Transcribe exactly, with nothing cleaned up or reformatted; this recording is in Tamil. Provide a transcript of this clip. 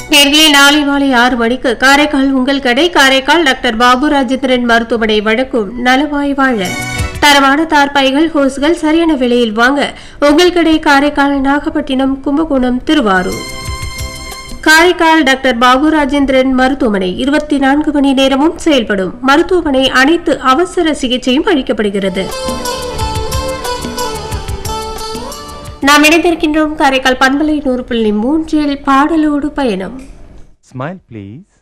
நேர்களே, நாளை மாலை ஆறு மணிக்கு காரைக்கால் உங்கள் கடை காரைக்கால் டாக்டர் பாபு ராஜேந்திரன் மருத்துவமனை வழங்கும் நலவாய் வாழ தரமான தார்பாய்கள் ஹோஸ்கள் சரியான விலையில் வாங்க உங்கள் கடை காரைக்கால் நாகப்பட்டினம் கும்பகோணம் திருவாரூர். காரைக்கால் டாக்டர் பாபு ராஜேந்திரன் மருத்துவமனை இருபத்தி நான்கு மணி நேரமும் செயல்படும் மருத்துவமனை. அனைத்து அவசர சிகிச்சையும் அளிக்கப்படுகிறது. நாம் இணைந்திருக்கின்றோம் காரைக்கால் பண்பலை நூறு புள்ளி மூன்றில் பாடலோடு பயணம். Smile please.